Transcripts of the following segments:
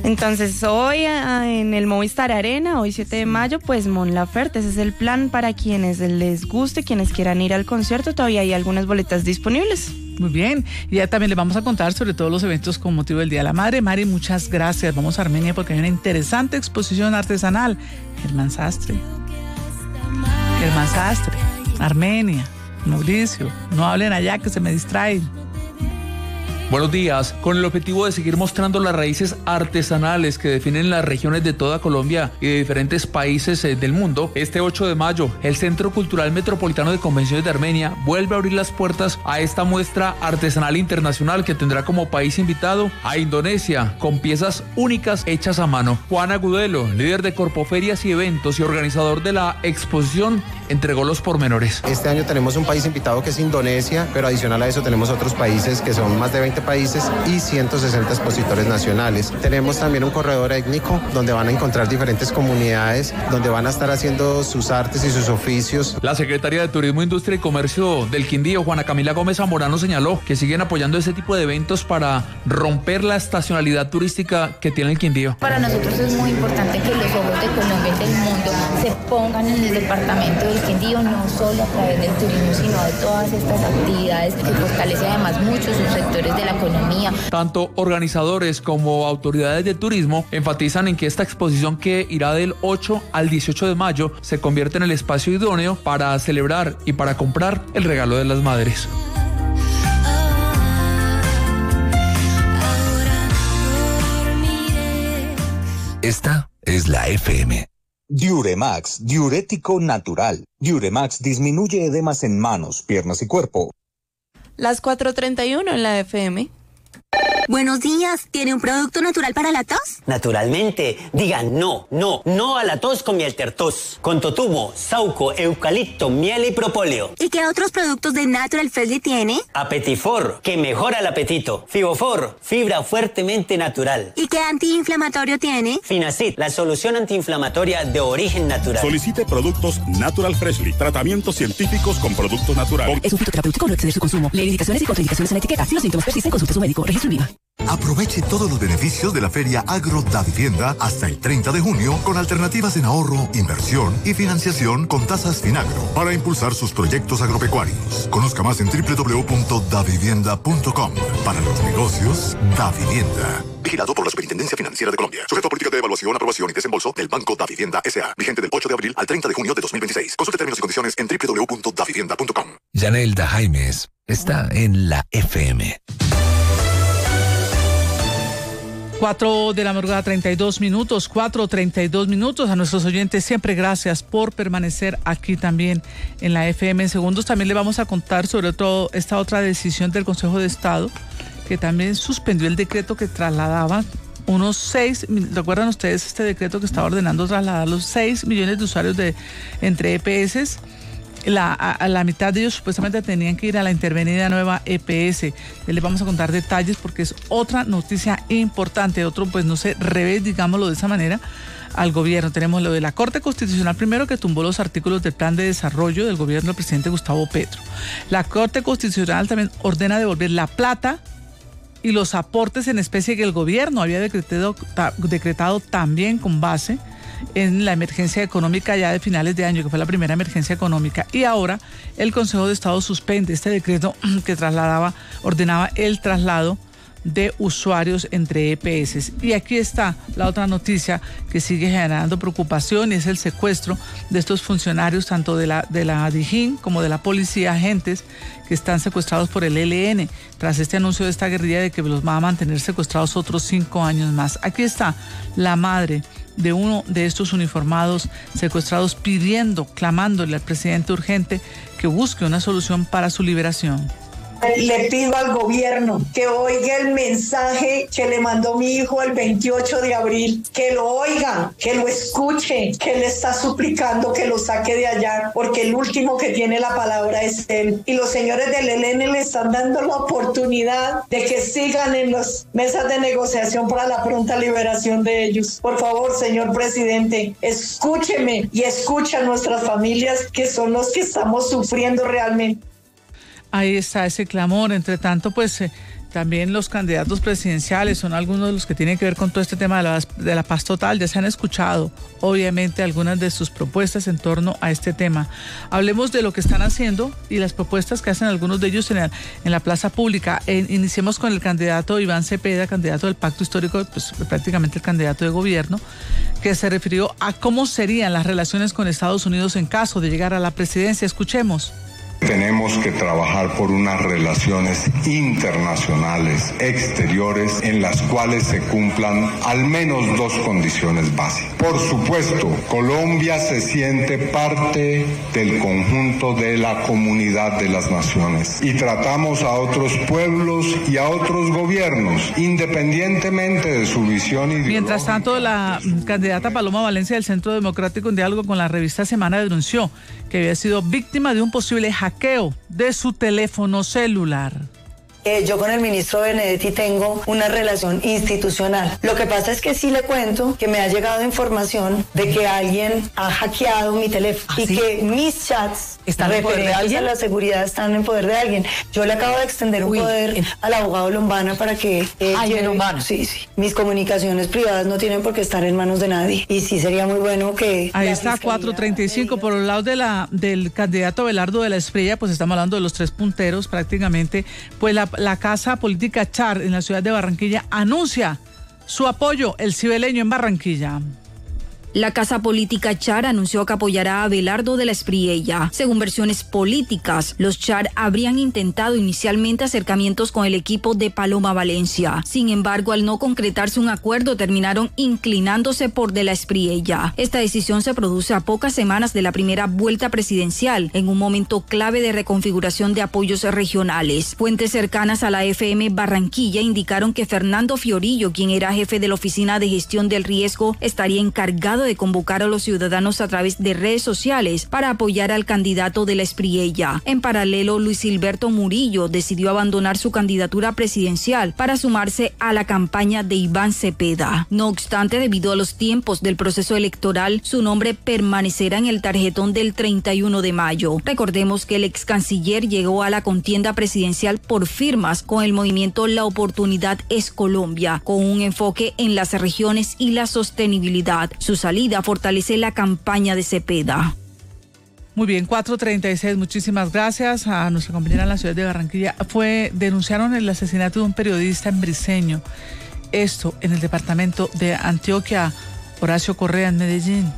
Entonces hoy en el Movistar Arena, hoy 7 de mayo, pues Mon Laferte, ese es el plan para quienes les guste, quienes quieran ir al concierto, todavía hay algunas boletas disponibles. Muy bien, y ya también le vamos a contar sobre todos los eventos con motivo del Día de la Madre. Mari, muchas gracias. Vamos a Armenia porque hay una interesante exposición artesanal. Germán Sastre, Armenia, Mauricio, no hablen allá que se me distraen. Buenos días. Con el objetivo de seguir mostrando las raíces artesanales que definen las regiones de toda Colombia y de diferentes países del mundo, este 8 de mayo, el Centro Cultural Metropolitano de Convenciones de Armenia vuelve a abrir las puertas a esta muestra artesanal internacional que tendrá como país invitado a Indonesia, con piezas únicas hechas a mano. Juan Agudelo, líder de Corpoferias y Eventos y organizador de la exposición, entregó los pormenores. Este año tenemos un país invitado que es Indonesia, pero adicional a eso tenemos otros países que son más de 20 países y 160 expositores nacionales. Tenemos también un corredor étnico donde van a encontrar diferentes comunidades, donde van a estar haciendo sus artes y sus oficios. La secretaria de Turismo, Industria y Comercio del Quindío, Juana Camila Gómez Zamorano, señaló que siguen apoyando este tipo de eventos para romper la estacionalidad turística que tiene el Quindío. Para nosotros es muy importante que los ojos de Colombia y del mundo se pongan en el departamento del Quindío, no solo a través del turismo, sino de todas estas actividades que fortalece además mucho sus sectores de la economía. Tanto organizadores como autoridades de turismo enfatizan en que esta exposición, que irá del 8 al 18 de mayo, se convierte en el espacio idóneo para celebrar y para comprar el regalo de las madres. Esta es la FM. Diuremax, diurético natural. Diuremax disminuye edemas en manos, piernas y cuerpo. Las 4:31 en la FM. Buenos días, ¿tiene un producto natural para la tos? Naturalmente, digan no a la tos con Mieltertos, con totumo, sauco, eucalipto, miel y propóleo. ¿Y qué otros productos de Natural Freshly tiene? Apetifor, que mejora el apetito. Fibofor, fibra fuertemente natural. ¿Y qué antiinflamatorio tiene? Finacid, la solución antiinflamatoria de origen natural. Solicite productos Natural Freshly, tratamientos científicos con productos naturales. Es un fitoterapéutico, no exceder su consumo. Lee indicaciones y contraindicaciones en la etiqueta. Si los síntomas persisten, consulte a su médico. Registro INVIMA. Aproveche todos los beneficios de la Feria Agro Da Vivienda hasta el 30 de junio con alternativas en ahorro, inversión y financiación con tasas Finagro para impulsar sus proyectos agropecuarios. Conozca más en www.davivienda.com. Para los negocios, Da Vivienda. Vigilado por la Superintendencia Financiera de Colombia. Sujeto a política de evaluación, aprobación y desembolso del Banco Da Vivienda S.A. Vigente del 8 de abril al 30 de junio de 2026. Consulte términos y condiciones en www.davivienda.com. Yanelda Jaimes está en la FM. 4 de la madrugada, 32 minutos, 4:32 minutos. A nuestros oyentes siempre gracias por permanecer aquí también en la FM. En segundos también le vamos a contar sobre todo esta otra decisión del Consejo de Estado, que también suspendió el decreto que trasladaba unos 6, ¿recuerdan ustedes este decreto que estaba ordenando trasladar los 6 millones de usuarios entre EPS? A la mitad de ellos supuestamente tenían que ir a la intervenida nueva EPS. Les vamos a contar detalles porque es otra noticia importante, otro, pues no sé, revés, digámoslo de esa manera, al gobierno. Tenemos lo de la Corte Constitucional primero, que tumbó los artículos del plan de desarrollo del gobierno del presidente Gustavo Petro. La Corte Constitucional también ordena devolver la plata y los aportes en especie que el gobierno había decretado también con base en la emergencia económica ya de finales de año, que fue la primera emergencia económica, y ahora el Consejo de Estado suspende este decreto que ordenaba el traslado de usuarios entre EPS. Y aquí está la otra noticia que sigue generando preocupación, y es el secuestro de estos funcionarios, tanto de la DIJÍN como de la policía, agentes que están secuestrados por el ELN, tras este anuncio de esta guerrilla de que los va a mantener secuestrados otros 5 años más. Aquí está la madre de uno de estos uniformados secuestrados clamándole al presidente urgente que busque una solución para su liberación. Le pido al gobierno que oiga el mensaje que le mandó mi hijo el 28 de abril, que lo oiga, que lo escuche, que le está suplicando que lo saque de allá, porque el último que tiene la palabra es él. Y los señores del ELN le están dando la oportunidad de que sigan en las mesas de negociación para la pronta liberación de ellos. Por favor, señor presidente, escúcheme y escucha a nuestras familias, que son los que estamos sufriendo realmente. Ahí está ese clamor. Entre tanto, pues También los candidatos presidenciales son algunos de los que tienen que ver con todo este tema de la paz total. Ya se han escuchado, obviamente, algunas de sus propuestas en torno a este tema. Hablemos de lo que están haciendo y las propuestas que hacen algunos de ellos en la plaza pública. Iniciemos con el candidato Iván Cepeda, candidato del Pacto Histórico, pues prácticamente el candidato de gobierno, que se refirió a cómo serían las relaciones con Estados Unidos en caso de llegar a la presidencia. Escuchemos. Tenemos que trabajar por unas relaciones internacionales, exteriores, en las cuales se cumplan al menos dos condiciones básicas. Por supuesto, Colombia se siente parte del conjunto de la comunidad de las naciones y tratamos a otros pueblos y a otros gobiernos, independientemente de su visión ideológica. Mientras tanto, la candidata Paloma Valencia del Centro Democrático en Diálogo con la revista Semana denunció que había sido víctima de un posible hackeo de su teléfono celular. Yo con el ministro Benedetti tengo una relación institucional. Lo que pasa es que sí le cuento que me ha llegado información de que alguien ha hackeado mi teléfono y que mis chats ¿están en poder de alguien? A la seguridad están en poder de alguien. Yo le acabo de extender un poder al abogado Lombana para que... Lombana. Sí. Mis comunicaciones privadas no tienen por qué estar en manos de nadie. Y sí sería muy bueno que... Ahí está, 435. Por el lado del candidato Abelardo de la Espriella, pues estamos hablando de los tres punteros prácticamente. Pues la Casa Política Char en la ciudad de Barranquilla anuncia su apoyo, el cibeleño en Barranquilla. La Casa Política Char anunció que apoyará a Abelardo de la Espriella. Según versiones políticas, los Char habrían intentado inicialmente acercamientos con el equipo de Paloma Valencia. Sin embargo, al no concretarse un acuerdo, terminaron inclinándose por de la Espriella. Esta decisión se produce a pocas semanas de la primera vuelta presidencial, en un momento clave de reconfiguración de apoyos regionales. Fuentes cercanas a la FM Barranquilla indicaron que Fernando Fiorillo, quien era jefe de la Oficina de Gestión del Riesgo, estaría encargado de convocar a los ciudadanos a través de redes sociales para apoyar al candidato de la Espriella. En paralelo, Luis Gilberto Murillo decidió abandonar su candidatura presidencial para sumarse a la campaña de Iván Cepeda. No obstante, debido a los tiempos del proceso electoral, su nombre permanecerá en el tarjetón del 31 de mayo. Recordemos que el ex canciller llegó a la contienda presidencial por firmas con el movimiento La Oportunidad es Colombia, con un enfoque en las regiones y la sostenibilidad. Su salida fortalece la campaña de Cepeda. Muy bien, 4:36, muchísimas gracias a nuestra compañera en la ciudad de Barranquilla. Denunciaron el asesinato de un periodista en Briceño, esto en el departamento de Antioquia. Horacio Correa en Medellín.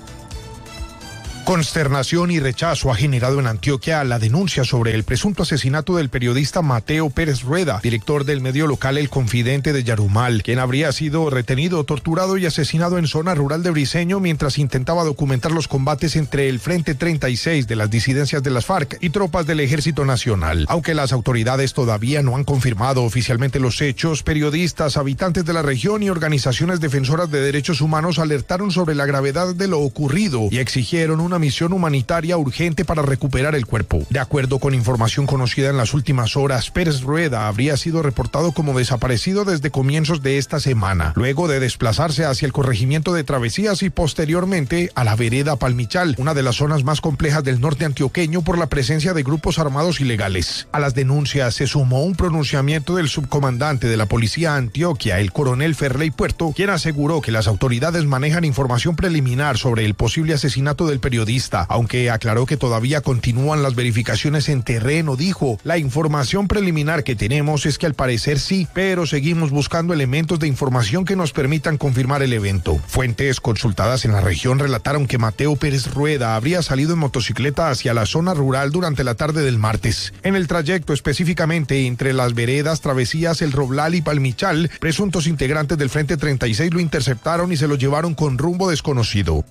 Consternación y rechazo ha generado en Antioquia la denuncia sobre el presunto asesinato del periodista Mateo Pérez Rueda, director del medio local El Confidente de Yarumal, quien habría sido retenido, torturado y asesinado en zona rural de Briceño mientras intentaba documentar los combates entre el Frente 36 de las disidencias de las FARC y tropas del Ejército Nacional. Aunque las autoridades todavía no han confirmado oficialmente los hechos, periodistas, habitantes de la región y organizaciones defensoras de derechos humanos alertaron sobre la gravedad de lo ocurrido y exigieron una misión humanitaria urgente para recuperar el cuerpo. De acuerdo con información conocida en las últimas horas, Pérez Rueda habría sido reportado como desaparecido desde comienzos de esta semana, luego de desplazarse hacia el corregimiento de Travesías y posteriormente a la vereda Palmichal, una de las zonas más complejas del norte antioqueño por la presencia de grupos armados ilegales. A las denuncias se sumó un pronunciamiento del subcomandante de la Policía Antioquia, el coronel Ferley Puerto, quien aseguró que las autoridades manejan información preliminar sobre el posible asesinato del periodista, aunque aclaró que todavía continúan las verificaciones en terreno. Dijo: la información preliminar que tenemos es que al parecer sí, pero seguimos buscando elementos de información que nos permitan confirmar el evento. Fuentes consultadas en la región relataron que Mateo Pérez Rueda habría salido en motocicleta hacia la zona rural durante la tarde del martes. En el trayecto, específicamente entre las veredas Travesías, El Roblal y Palmichal, presuntos integrantes del Frente 36 lo interceptaron y se lo llevaron con rumbo desconocido.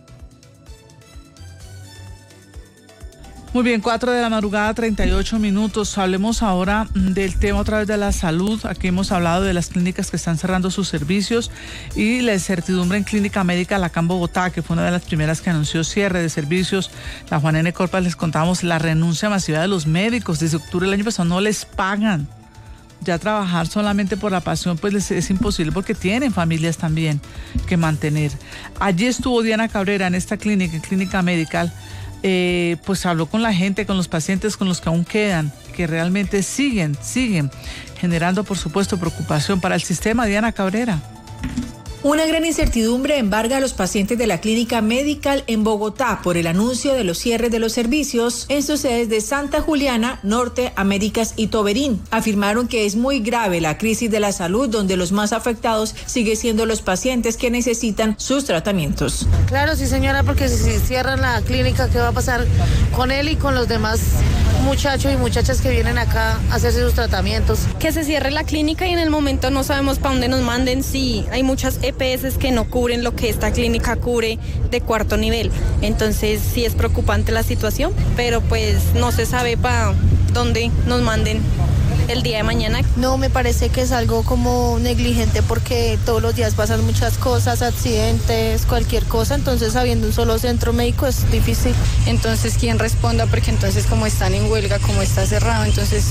Muy bien, 4 de la madrugada, 38 minutos. Hablemos ahora del tema otra vez de la salud. Aquí hemos hablado de las clínicas que están cerrando sus servicios y la incertidumbre en Clínica Médica Lacan Bogotá, que fue una de las primeras que anunció cierre de servicios. La Juan N. Corpa, les contábamos la renuncia masiva de los médicos. Desde octubre del año pasado no les pagan. Ya trabajar solamente por la pasión pues es imposible porque tienen familias también que mantener. Allí estuvo Diana Cabrera en esta clínica, en Clínica Medical. Pues habló con la gente, con los pacientes, con los que aún quedan, que realmente siguen generando, por supuesto, preocupación para el sistema. Diana Cabrera. Una gran incertidumbre embarga a los pacientes de la clínica Medical en Bogotá por el anuncio de los cierres de los servicios en sus sedes de Santa Juliana, Norte, Américas y Toberín. Afirmaron que es muy grave la crisis de la salud, donde los más afectados siguen siendo los pacientes que necesitan sus tratamientos. Claro, sí señora, porque si cierran la clínica, ¿qué va a pasar con él y con los demás muchachos y muchachas que vienen acá a hacerse sus tratamientos? Que se cierre la clínica y en el momento no sabemos para dónde nos manden. Sí, hay muchas EPS que no cubren lo que esta clínica cubre de cuarto nivel. Entonces sí es preocupante la situación, pero pues no se sabe para dónde nos manden el día de mañana. No, me parece que es algo como negligente porque todos los días pasan muchas cosas, accidentes, cualquier cosa, entonces habiendo un solo centro médico es difícil. Entonces, ¿quién responda? Porque entonces como están en huelga, como está cerrado, entonces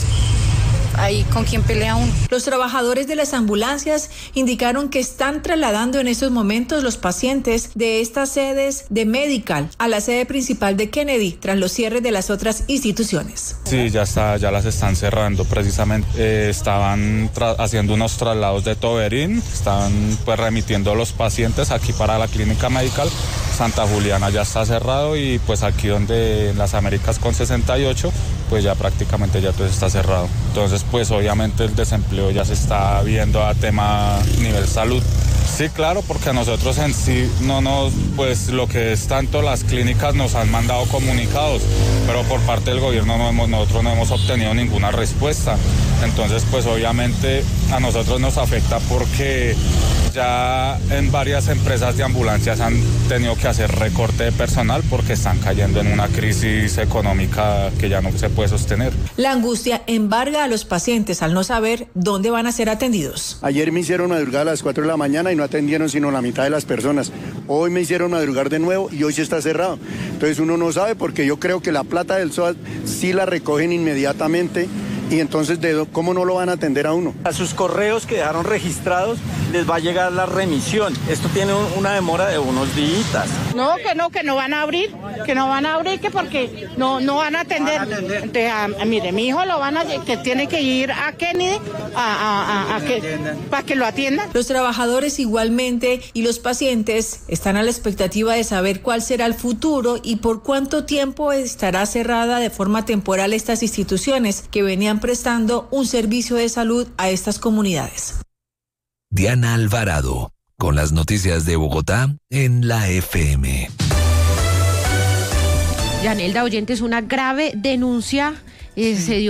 ahí con quién pelea uno. Los trabajadores de las ambulancias indicaron que están trasladando en estos momentos los pacientes de estas sedes de Medical a la sede principal de Kennedy tras los cierres de las otras instituciones. Sí, ya las están cerrando precisamente. Estaban haciendo unos traslados de Toberín, estaban pues remitiendo los pacientes aquí para la clínica Medical. Santa Juliana ya está cerrado y pues aquí donde en las Américas con 68 pues ya prácticamente ya todo está cerrado. Entonces pues obviamente el desempleo ya se está viendo a tema nivel salud. Sí, claro, porque a nosotros en sí pues lo que es tanto las clínicas nos han mandado comunicados, pero por parte del gobierno nosotros no hemos obtenido ninguna respuesta. Entonces pues obviamente a nosotros nos afecta porque ya en varias empresas de ambulancias han tenido que hacer recorte de personal porque están cayendo en una crisis económica que ya no se puede sostener. La angustia embarga a los pacientes al no saber dónde van a ser atendidos. Ayer me hicieron madrugar a las 4 de la mañana y no atendieron sino la mitad de las personas. Hoy me hicieron madrugar de nuevo y hoy sí está cerrado. Entonces uno no sabe porque yo creo que la plata del SOAT sí la recogen inmediatamente. Y entonces, ¿cómo no lo van a atender a uno? A sus correos que dejaron registrados les va a llegar la remisión. Esto tiene una demora de unos días. No, que no van a abrir, que porque no van a atender. Entonces, mire, mi hijo que tiene que ir a Kennedy para que lo atiendan. Los trabajadores igualmente y los pacientes están a la expectativa de saber cuál será el futuro y por cuánto tiempo estará cerrada de forma temporal estas instituciones que venían prestando un servicio de salud a estas comunidades. Diana Alvarado, con las noticias de Bogotá en la FM. Yanelda, oyentes, una grave denuncia se dio